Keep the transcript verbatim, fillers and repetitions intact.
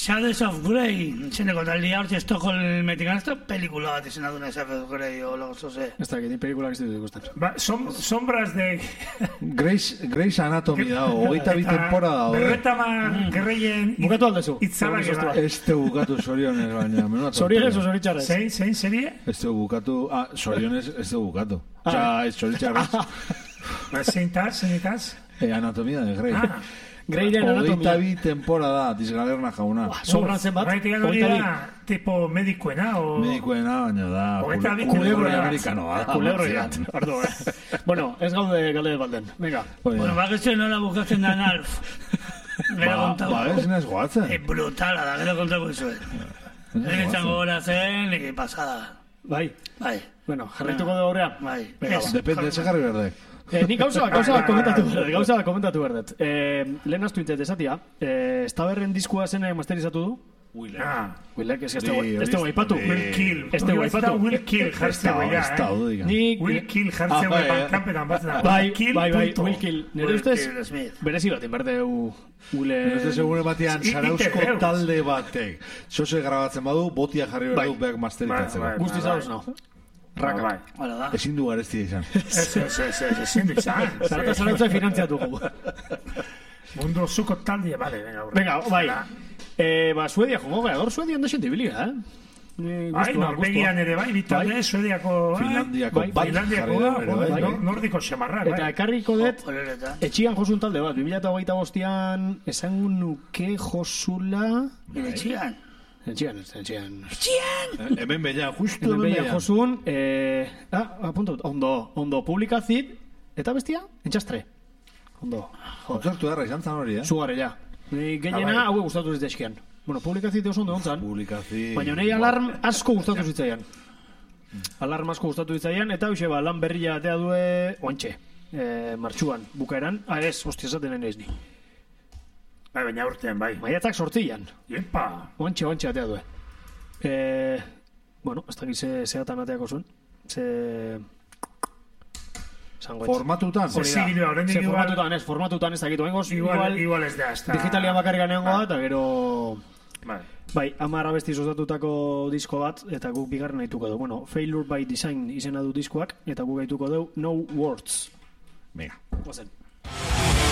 Shades of Grey, zeneko taldia hortxe Stockholmetik anazto, pelikula bat izena duna Shades of Grey, o lago zoze. Ez da, gini pelikula ez ditut ikusten. Ba, som, sombras de... Grey's Anatomy da, hogeita bi temporada. Berretama gerreien... Bukatu aldezu. Itzara geba. Ez te bukatu zorionez, baina. Zorionez o zoritxarrez? Zein, zein, serie? Ez te bukatu... Ah, zorionez ez te bukatu. Osa, ez zoritxarrez. Zein taz, zein taz? Anatomia de Grey. Ah. Greyren anatomia. Hogeita bi temporada, disgalerna jauna. Sobran zen bat. Baitean hori da, tipo medikuena, o... Medikuena, baina da... Hogeita bi kulebro amerikanoa. Kulebro irat. Ardo, eh. Bueno, ez gaude galde balden. Venga. Bueno, baketxe nola bukatzen da Alf. Gero kontau. Ba, ez nez goatzen. Brutala da, gero kontau zuen. Egitzango gora zen, egi pasada. Bai. Bai. Bueno, jarraituko da horrean. Bai. Depende, ez jarri berdek. Eh, ni gauza, gauza komentatu berdet, gauza komentatu berdet. Eh, lehen astu intet esatia, eh, Staberren diskua zene masterizatu du? Willer. Ah. Willer, ez este guaipatu. Will Kill. Este guaipatu. Will Kill jartze guaia, eh? Ni... Will Kill jartze guaia, bankampetan batzen. Bai, bai, bai, Will Kill. Nire ustez, berezi bat, inberdeu... Nire ustez segure batean, Zarauzko talde batek. Zose grabatzen badu, botia jarri berdu beak masterizatzeko. Guztiz hauz, no? Raka, bai. Ezin du gareztia izan. Ez, ez, ez, ez, ezin du izan. Zarata zarautza finantziatu gu. Mundu osuko taldie, bale, venga, aurre. Venga, bai. Eh, ba, Suedia, jongo gara, gaur Suedia ondo xente biliga, eh? Bai, Norvegian ere bai, bitalde, Suediako, Finlandiako bat Finlandiako, nordiko xamarra, bai. Eta ekarriko dut, etxian josun talde bat, bi mila hogeita bostean, esan nuke josula... Etxian? Etxian, etxian. Etxian! Hemen behian, justu hemen behian. Hemen josun, eh... Ah, apuntut, ondo, ondo, publikazit, eta bestia, entxastre. Ondo. Kontzertu erra izan zan hori, eh? Zugare, ja. Gehiena, haue gustatu zitezkian. Bueno, publikazit oso ondo ontzan. Publikazit... Baina nahi alarm asko gustatu zitzaian. Alarm asko gustatu zitzaian, eta hoxe ba, lan berria atea due, oantxe, eh, martxuan, bukaeran. Ah, ez, hostia, esaten nahi ni. Bai, baina urtean, bai. Maiatzak sortzian. Iepa! Oantxe, oantxe atea due. Eh, bueno, ez dakit ze, zeatan ateako zuen. Ze... Formatutan? Ze zigilua, horrendik igual... Formatutan, ez, formatutan ez dakit. Oengoz, igual, igual ez da, ez da... Digitalia bakarrik aneangoa, eta gero... Bai. Bai, hamar abesti osatutako disko bat, eta guk bigarren haituko du. Bueno, Failure by Design izena du diskoak, eta guk haituko du No Words. Venga. Ozen.